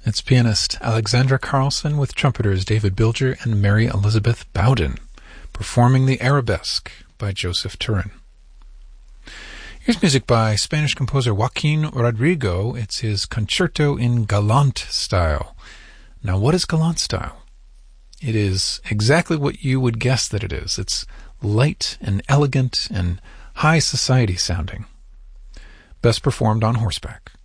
It's pianist Alexandra Carlson with trumpeters David Bilger and Mary Elizabeth Bowden, performing the Arabesque by Joseph Turin. Here's music by Spanish composer Joaquin Rodrigo. It's his concerto in Galant style. Now, what is Galant style? It is exactly what you would guess that it is. It's light and elegant and high society sounding. Best performed on horseback.